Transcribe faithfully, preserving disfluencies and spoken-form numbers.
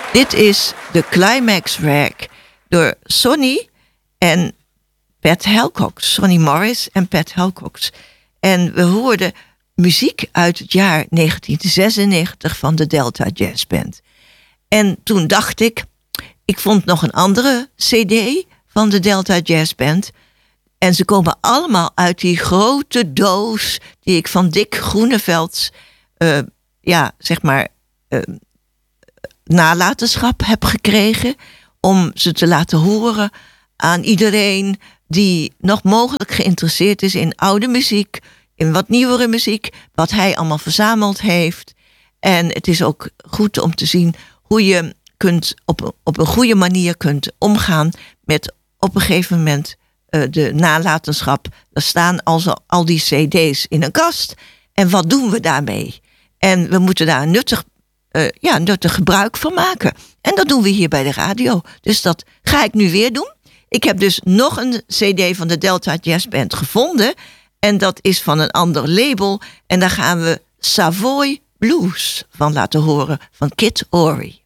Dit is de Climax Rack door Sonny en Pat Helcox. Sonny Morris en Pat Helcox. En we hoorden muziek uit het jaar negentien zesennegentig van de Delta Jazz Band. En toen dacht ik, ik vond nog een andere cd van de Delta Jazz Band. En ze komen allemaal uit die grote doos die ik van Dick Groenevelds, uh, ja, zeg maar, uh, nalatenschap heb gekregen. Om ze te laten horen aan iedereen die nog mogelijk geïnteresseerd is in oude muziek, in wat nieuwere muziek, wat hij allemaal verzameld heeft. En het is ook goed om te zien hoe je kunt op, op een goede manier kunt omgaan met op een gegeven moment uh, de nalatenschap. Er staan al, zo, al die cd's in een kast. En wat doen we daarmee? En we moeten daar nuttig, uh, ja, nuttig gebruik van maken. En dat doen we hier bij de radio. Dus dat ga ik nu weer doen. Ik heb dus nog een cd van de Delta Jazz Band gevonden. En dat is van een ander label. En daar gaan we Savoy Blues van laten horen van Kid Ory.